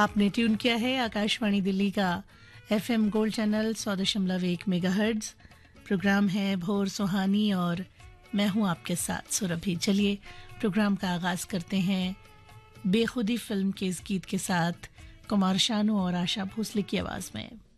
आपने ट्यून किया है आकाशवाणी दिल्ली का FM gold channel 100.1 megahertz. Programme है भोर सुहानी और मैं हूं आपके साथ सुरभि। चलिए प्रोग्राम का आगाज करते हैं बेखुदी फिल्म के इस गीत के साथ, कुमार शानू और आशा भोसले की आवाज में।